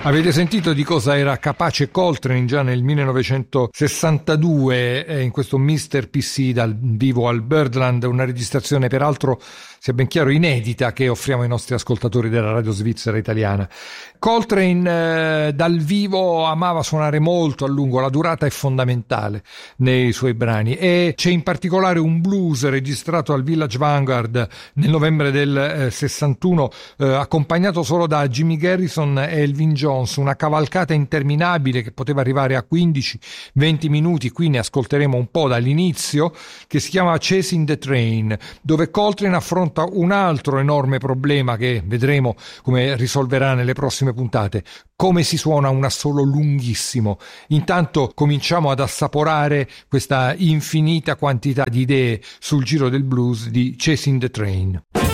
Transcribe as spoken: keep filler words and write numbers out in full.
Avete sentito di cosa era capace Coltrane già nel millenovecentosessantadue eh, in questo mister P C dal vivo al Birdland, una registrazione peraltro, sia ben chiaro, inedita, che offriamo ai nostri ascoltatori della radio svizzera italiana. Coltrane eh, dal vivo amava suonare molto a lungo, la durata è fondamentale nei suoi brani, e c'è in particolare un blues registrato al Village Vanguard nel novembre del eh, sessantuno, eh, accompagnato solo da Jimmy Garrison e Elvin Jones, una cavalcata interminabile che poteva arrivare a quindici venti minuti. Qui ne ascolteremo un po' dall'inizio, che si chiama Chasing the Train, dove Coltrane affronta un altro enorme problema che vedremo come risolverà nelle prossime puntate: come si suona un assolo lunghissimo. Intanto cominciamo ad assaporare questa infinita quantità di idee sul giro del blues di Chasing the Train.